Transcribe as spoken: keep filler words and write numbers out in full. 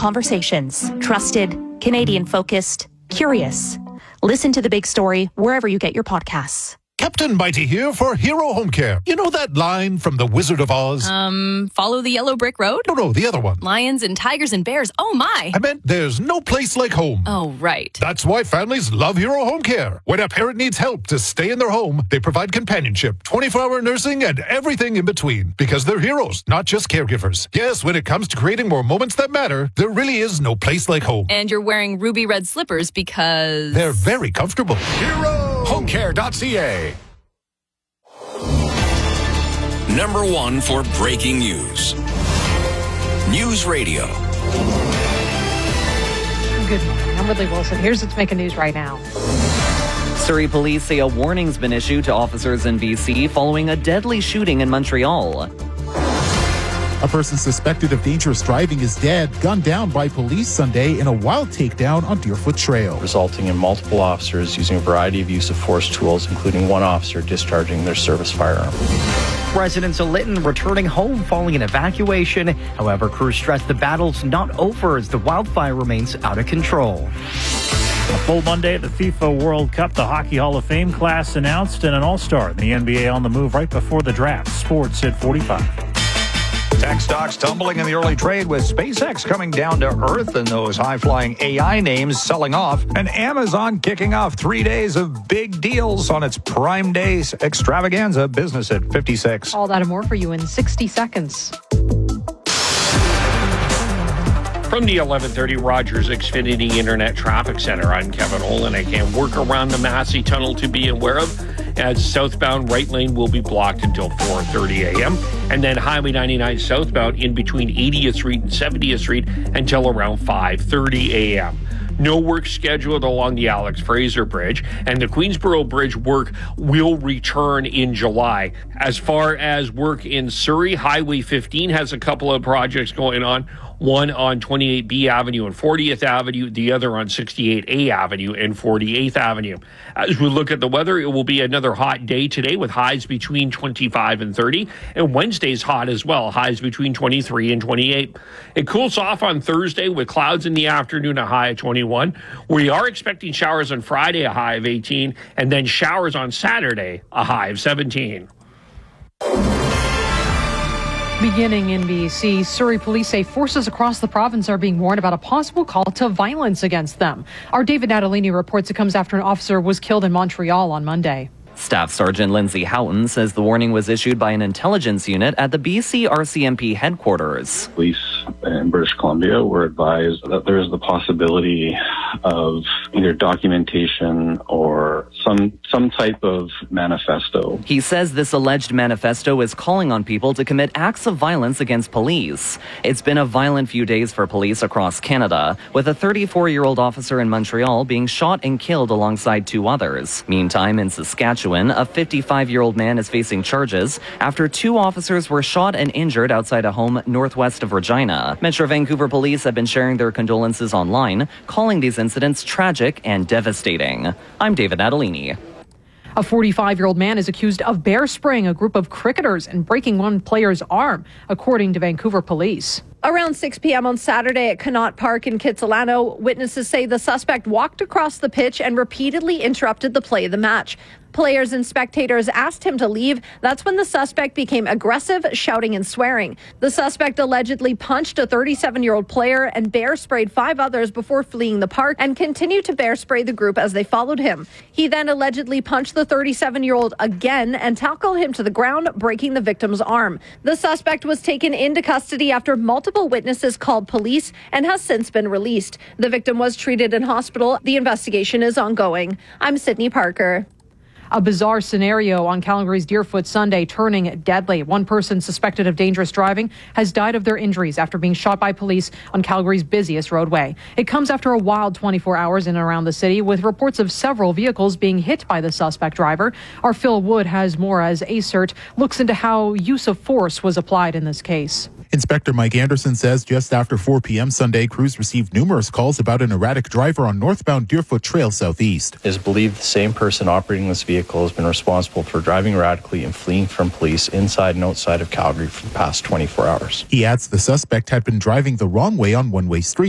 conversations. Trusted, Canadian-focused, curious. Listen to The Big Story wherever you get your podcasts. Captain Mighty here for Hero Home Care. You know that line from The Wizard of Oz? Um, follow the yellow brick road? No, no, the other one. Lions and tigers and bears. Oh, my. I meant there's no place like home. Oh, right. That's why families love Hero Home Care. When a parent needs help to stay in their home, they provide companionship, twenty-four hour nursing, and everything in between. Because they're heroes, not just caregivers. Yes, when it comes to creating more moments that matter, there really is no place like home. And you're wearing ruby red slippers because... they're very comfortable. Hero Home Care dot c a. Number one for breaking news. News Radio. Good morning. I'm Whitley Wilson. Here's what's making news right now. Surrey police say a warning's been issued to officers in B C following a deadly shooting in Montreal. A person suspected of dangerous driving is dead, gunned down by police Sunday in a wild takedown on Deerfoot Trail, resulting in multiple officers using a variety of use of force tools, including one officer discharging their service firearm. Residents of Lytton returning home following an evacuation. However, crews stress the battle's not over as the wildfire remains out of control. A full Monday at the FIFA World Cup. The Hockey Hall of Fame class announced and an all-star in the N B A on the move right before the draft. Sports at forty-five. Tech stocks tumbling in the early trade with SpaceX coming down to earth and those high-flying A I names selling off, and Amazon kicking off three days of big deals on its Prime Days extravaganza. Business at fifty-six. All that and more for you in sixty seconds. From the eleven thirty Rogers Xfinity Internet Traffic Center, I'm Kevin Olenek. And work around the Massey Tunnel to be aware of, as southbound right lane will be blocked until four thirty a.m. And then Highway ninety-nine southbound in between eightieth Street and seventieth Street until around five thirty a.m. No work scheduled along the Alex Fraser Bridge, and the Queensboro Bridge work will return in July. As far as work in Surrey, Highway fifteen has a couple of projects going on. One on twenty-eight B Avenue and fortieth Avenue, the other on sixty-eight A Avenue and forty-eighth Avenue. As we look at the weather, it will be another hot day today with highs between twenty-five and thirty, and Wednesday's hot as well, highs between twenty-three and twenty-eight. It cools off on Thursday with clouds in the afternoon, a high of twenty-one. We are expecting showers on Friday, a high of eighteen, and then showers on Saturday, a high of seventeen. Beginning in B C, Surrey police say forces across the province are being warned about a possible call to violence against them. Our David Natalini reports it comes after an officer was killed in Montreal on Monday. Staff Sergeant Lindsay Houghton says the warning was issued by an intelligence unit at the B C R C M P headquarters. Police in British Columbia were advised that there is the possibility of either documentation or some some type of manifesto. He says this alleged manifesto is calling on people to commit acts of violence against police. It's been a violent few days for police across Canada, with a thirty-four-year-old officer in Montreal being shot and killed alongside two others. Meantime, in Saskatchewan, a fifty-five-year-old man is facing charges after two officers were shot and injured outside a home northwest of Regina. Metro Vancouver police have been sharing their condolences online, calling these incidents tragic and devastating. I'm David Natalini. A forty-five-year-old man is accused of bear spraying a group of cricketers and breaking one player's arm, according to Vancouver police. Around six p.m. on Saturday at Connaught Park in Kitsilano, witnesses say the suspect walked across the pitch and repeatedly interrupted the play of the match. Players and spectators asked him to leave. That's when the suspect became aggressive, shouting and swearing. The suspect allegedly punched a thirty-seven-year-old player and bear sprayed five others before fleeing the park and continued to bear spray the group as they followed him. He then allegedly punched the thirty-seven-year-old again and tackled him to the ground, breaking the victim's arm. The suspect was taken into custody after multiple witnesses called police and has since been released. The victim was treated in hospital. The investigation is ongoing. I'm Sydney Parker. A bizarre scenario on Calgary's Deerfoot Sunday turning deadly. One person suspected of dangerous driving has died of their injuries after being shot by police on Calgary's busiest roadway. It comes after a wild twenty-four hours in and around the city, with reports of several vehicles being hit by the suspect driver. Our Phil Wood has more as A C E R T looks into how use of force was applied in this case. Inspector Mike Anderson says just after four p.m. Sunday, crews received numerous calls about an erratic driver on northbound Deerfoot Trail southeast. It is believed the same person operating this vehicle has been responsible for driving erratically and fleeing from police inside and outside of Calgary for the past twenty-four hours. He adds the suspect had been driving the wrong way on one-way street.